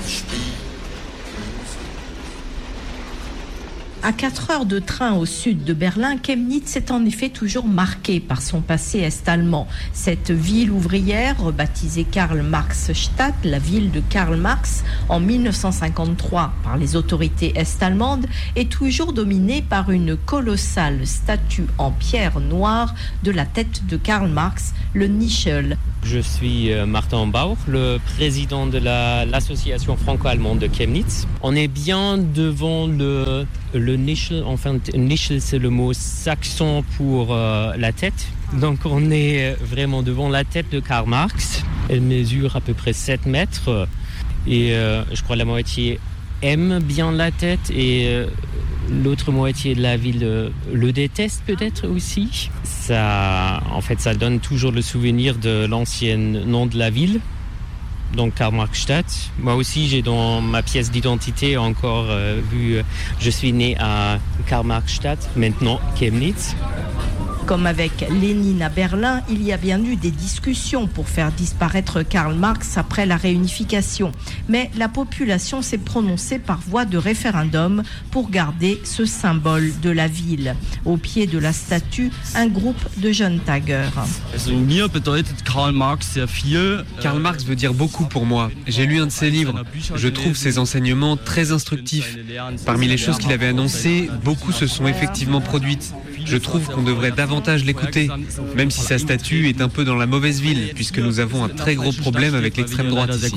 À 4 heures de train au sud de Berlin, Chemnitz est en effet toujours marquée par son passé est-allemand. Cette ville ouvrière, rebaptisée Karl-Marx-Stadt, la ville de Karl Marx, en 1953 par les autorités est-allemandes, est toujours dominée par une colossale statue en pierre noire de la tête de Karl Marx, le Nischel. Je suis Martin Bauch, le président de l'association franco-allemande de Chemnitz. On est bien devant le Nischel. Enfin, Nischel, c'est le mot saxon pour la tête. Donc, on est vraiment devant la tête de Karl Marx. Elle mesure à peu près 7 mètres. Et je crois la moitié aime bien la tête et l'autre moitié de la ville le déteste peut-être aussi. Ça donne toujours le souvenir de l'ancien nom de la ville, donc Karl-Marx-Stadt. Moi aussi, j'ai dans ma pièce d'identité encore vu, je suis né à Karl-Marx-Stadt, maintenant Chemnitz. Comme avec Lénine à Berlin, il y a bien eu des discussions pour faire disparaître Karl Marx après la réunification. Mais la population s'est prononcée par voie de référendum pour garder ce symbole de la ville. Au pied de la statue, un groupe de jeunes taggeurs. Karl Marx veut dire beaucoup pour moi. J'ai lu un de ses livres. Je trouve ses enseignements très instructifs. Parmi les choses qu'il avait annoncées, beaucoup se sont effectivement produites. Je trouve qu'on devrait davantage l'écouter, même si sa statue est un peu dans la mauvaise ville, puisque nous avons un très gros problème avec l'extrême droite ici.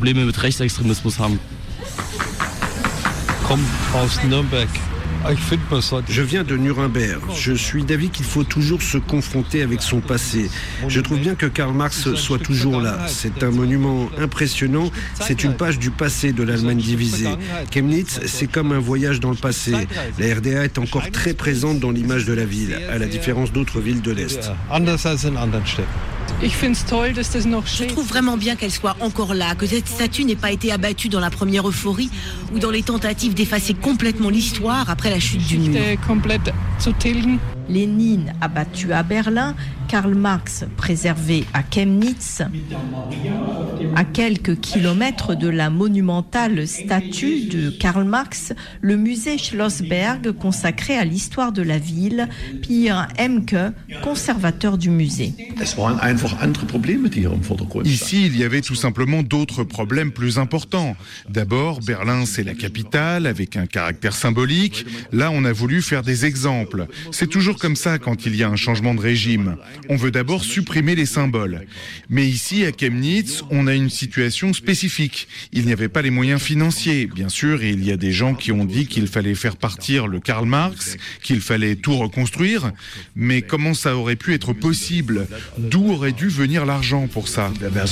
Je viens de Nuremberg. Je suis d'avis qu'il faut toujours se confronter avec son passé. Je trouve bien que Karl Marx soit toujours là. C'est un monument impressionnant. C'est une page du passé de l'Allemagne divisée. Chemnitz, c'est comme un voyage dans le passé. La RDA est encore très présente dans l'image de la ville, à la différence d'autres villes de l'Est. Je trouve vraiment bien qu'elle soit encore là, que cette statue n'ait pas été abattue dans la première euphorie ou dans les tentatives d'effacer complètement l'histoire après la chute du mur. Lénine abattu à Berlin, Karl Marx préservé à Chemnitz. À quelques kilomètres de la monumentale statue de Karl Marx, le musée Schlossberg consacré à l'histoire de la ville, Pierre Emke, conservateur du musée. Ici, il y avait tout simplement d'autres problèmes plus importants. D'abord, Berlin, c'est la capitale, avec un caractère symbolique. Là, on a voulu faire des exemples. C'est toujours comme ça quand il y a un changement de régime. On veut d'abord supprimer les symboles. Mais ici, à Chemnitz, on a une situation spécifique. Il n'y avait pas les moyens financiers. Bien sûr, il y a des gens qui ont dit qu'il fallait faire partir le Karl Marx, qu'il fallait tout reconstruire. Mais comment ça aurait pu être possible ? D'où aurait dû venir l'argent pour ça ?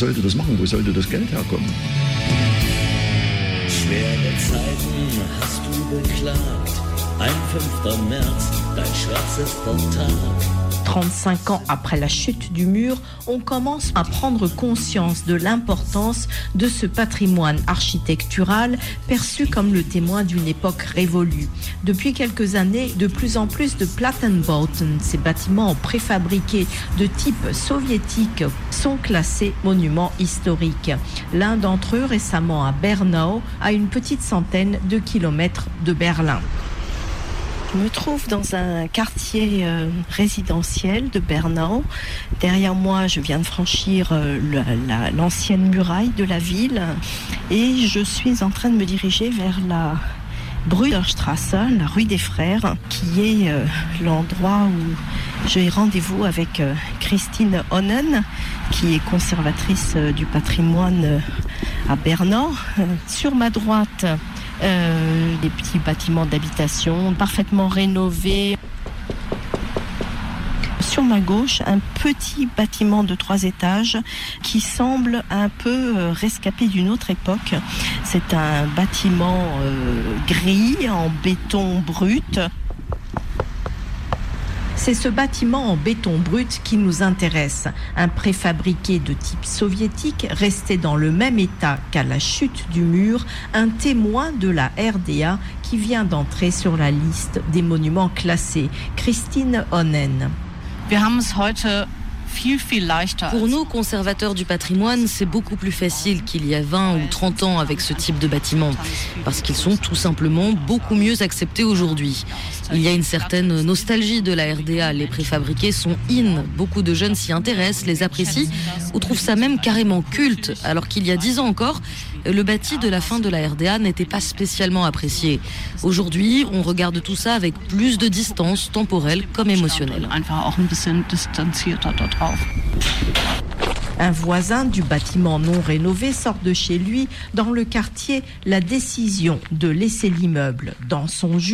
Schwere Zeiten hast du beklagt, ein 5. März, dein schwarzes Portal. 35 ans après la chute du mur, on commence à prendre conscience de l'importance de ce patrimoine architectural perçu comme le témoin d'une époque révolue. Depuis quelques années, de plus en plus de Plattenbauten, ces bâtiments préfabriqués de type soviétique, sont classés monuments historiques. L'un d'entre eux, récemment à Bernau, à une petite centaine de kilomètres de Berlin. Je me trouve dans un quartier résidentiel de Bernau. Derrière moi, je viens de franchir l'ancienne muraille de la ville et je suis en train de me diriger vers la Brüderstraße, la rue des Frères, qui est l'endroit où j'ai rendez-vous avec Christine Onnen, qui est conservatrice du patrimoine à Bernau. Sur ma droite, des petits bâtiments d'habitation parfaitement rénovés. Sur ma gauche, un petit bâtiment de 3 étages qui semble un peu rescapé d'une autre époque. C'est un bâtiment gris en béton brut. C'est ce bâtiment en béton brut qui nous intéresse. Un préfabriqué de type soviétique, resté dans le même état qu'à la chute du mur, un témoin de la RDA qui vient d'entrer sur la liste des monuments classés. Christine Onnen. Pour nous, conservateurs du patrimoine, c'est beaucoup plus facile qu'il y a 20 ou 30 ans avec ce type de bâtiments, parce qu'ils sont tout simplement beaucoup mieux acceptés aujourd'hui. Il y a une certaine nostalgie de la RDA, les préfabriqués sont in, beaucoup de jeunes s'y intéressent, les apprécient, ou trouvent ça même carrément culte, alors qu'il y a 10 ans encore, le bâti de la fin de la RDA n'était pas spécialement apprécié. Aujourd'hui, on regarde tout ça avec plus de distance, temporelle comme émotionnelle. Un voisin du bâtiment non rénové sort de chez lui dans le quartier la décision de laisser l'immeuble dans son jus.